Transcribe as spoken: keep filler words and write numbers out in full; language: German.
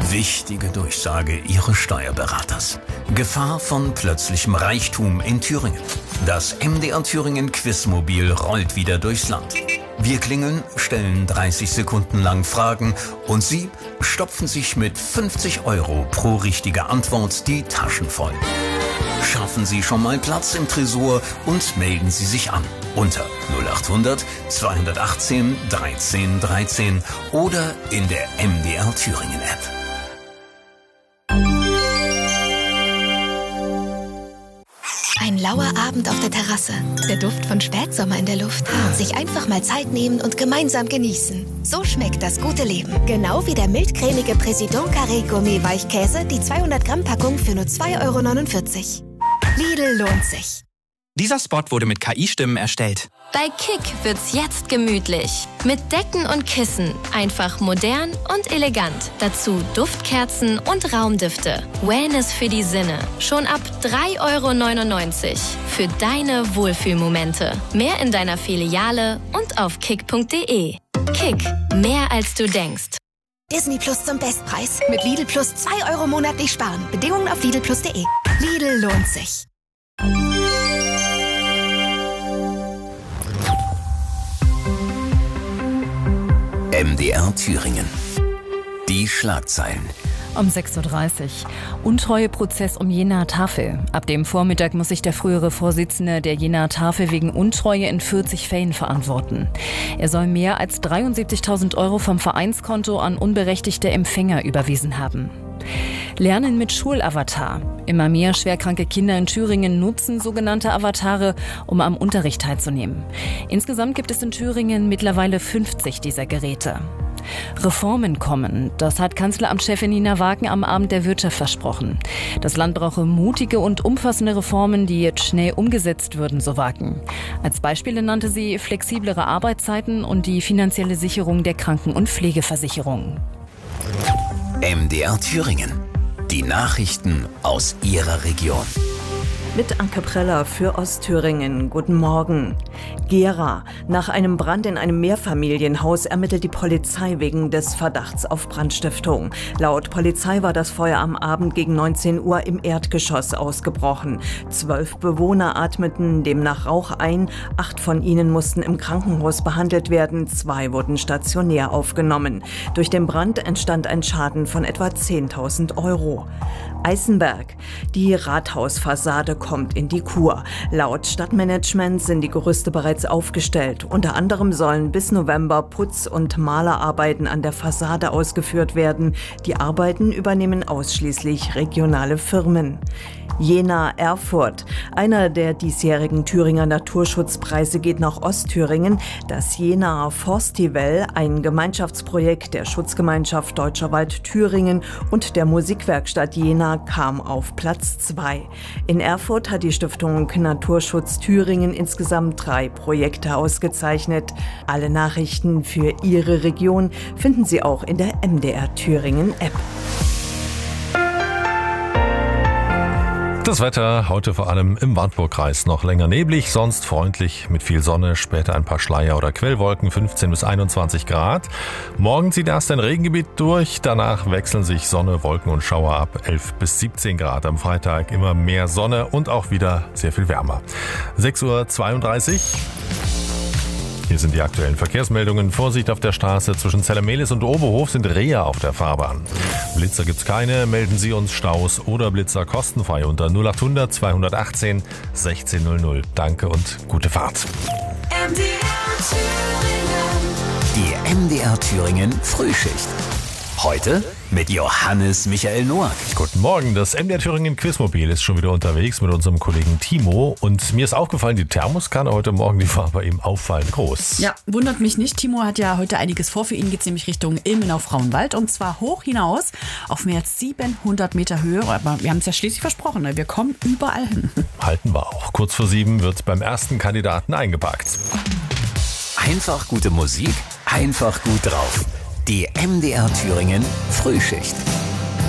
Wichtige Durchsage Ihres Steuerberaters. Gefahr von plötzlichem Reichtum in Thüringen. Das M D R Thüringen Quizmobil rollt wieder durchs Land. Wir klingeln, stellen dreißig Sekunden lang Fragen und Sie stopfen sich mit fünfzig Euro pro richtige Antwort die Taschen voll. Schaffen Sie schon mal Platz im Tresor und melden Sie sich an unter null achthundert zweihundertachtzehn dreizehn dreizehn oder in der M D R Thüringen App. Ein lauer Abend auf der Terrasse, der Duft von Spätsommer in der Luft und sich einfach mal Zeit nehmen und gemeinsam genießen. So schmeckt das gute Leben. Genau wie der mildcremige Président Carré Gourmet Weichkäse, die zweihundert Gramm Packung für nur zwei Euro neunundvierzig. Lidl lohnt sich. Dieser Spot wurde mit K I-Stimmen erstellt. Bei Kick wird's jetzt gemütlich. Mit Decken und Kissen. Einfach modern und elegant. Dazu Duftkerzen und Raumdüfte. Wellness für die Sinne. Schon ab drei Euro neunundneunzig. Für deine Wohlfühlmomente. Mehr in deiner Filiale und auf kick punkt de. Kick. Mehr als du denkst. Disney Plus zum Bestpreis. Mit Lidl Plus zwei Euro monatlich sparen. Bedingungen auf lidl plus punkt de. Lidl lohnt sich. M D R Thüringen. Die Schlagzeilen. Um sechs Uhr dreißig. Untreueprozess um Jenaer Tafel. Ab dem Vormittag muss sich der frühere Vorsitzende der Jenaer Tafel wegen Untreue in vierzig Fällen verantworten. Er soll mehr als dreiundsiebzigtausend Euro vom Vereinskonto an unberechtigte Empfänger überwiesen haben. Lernen mit Schulavatar. Immer mehr schwerkranke Kinder in Thüringen nutzen sogenannte Avatare, um am Unterricht teilzunehmen. Insgesamt gibt es in Thüringen mittlerweile fünfzig dieser Geräte. Reformen kommen. Das hat Kanzleramtschefin Nina Wagen am Abend der Wirtschaft versprochen. Das Land brauche mutige und umfassende Reformen, die jetzt schnell umgesetzt würden, so Wagen. Als Beispiele nannte sie flexiblere Arbeitszeiten und die finanzielle Sicherung der Kranken- und Pflegeversicherung. M D R Thüringen. Die Nachrichten aus Ihrer Region. Mit Anke Preller für Ostthüringen. Guten Morgen. Gera. Nach einem Brand in einem Mehrfamilienhaus ermittelt die Polizei wegen des Verdachts auf Brandstiftung. Laut Polizei war das Feuer am Abend gegen neunzehn Uhr im Erdgeschoss ausgebrochen. Zwölf Bewohner atmeten demnach Rauch ein. Acht von ihnen mussten im Krankenhaus behandelt werden. Zwei wurden stationär aufgenommen. Durch den Brand entstand ein Schaden von etwa zehntausend Euro. Eisenberg. Die Rathausfassade kommt in die Kur. Laut Stadtmanagement sind die Gerüste bereits aufgestellt. Unter anderem sollen bis November Putz- und Malerarbeiten an der Fassade ausgeführt werden. Die Arbeiten übernehmen ausschließlich regionale Firmen. Jena Erfurt. Einer der diesjährigen Thüringer Naturschutzpreise geht nach Ostthüringen. Das Jena Forstival, ein Gemeinschaftsprojekt der Schutzgemeinschaft Deutscher Wald Thüringen und der Musikwerkstatt Jena, kam auf Platz zwei. In Erfurt hat die Stiftung Naturschutz Thüringen insgesamt drei Projekte ausgezeichnet. Alle Nachrichten für Ihre Region finden Sie auch in der M D R Thüringen App. Das Wetter heute vor allem im Wartburgkreis noch länger neblig, sonst freundlich mit viel Sonne, später ein paar Schleier- oder Quellwolken, fünfzehn bis einundzwanzig Grad. Morgen zieht erst ein Regengebiet durch, danach wechseln sich Sonne, Wolken und Schauer ab, elf bis siebzehn Grad. Am Freitag immer mehr Sonne und auch wieder sehr viel wärmer. sechs Uhr zweiunddreißig. Hier sind die aktuellen Verkehrsmeldungen. Vorsicht auf der Straße zwischen Zellermehlis und Oberhof sind Reher auf der Fahrbahn. Blitzer gibt's keine. Melden Sie uns Staus oder Blitzer kostenfrei unter null achthundert zweihundertachtzehn sechzehn null null. Danke und gute Fahrt. M D R Thüringen. Die M D R Thüringen Frühschicht. Heute mit Johannes Michael Noack. Guten Morgen, das M D R Thüringen Quizmobil ist schon wieder unterwegs mit unserem Kollegen Timo. Und mir ist aufgefallen, die Thermoskanne heute Morgen, die war bei ihm auffallend groß. Ja, wundert mich nicht. Timo hat ja heute einiges vor. Für ihn geht es nämlich Richtung Ilmenau-Frauenwald und zwar hoch hinaus auf mehr als siebenhundert Meter Höhe. Aber wir haben es ja schließlich versprochen, ne? Wir kommen überall hin. Halten wir auch. Kurz vor sieben wird beim ersten Kandidaten eingepackt. Einfach gute Musik, einfach gut drauf. Die M D R Thüringen Frühschicht.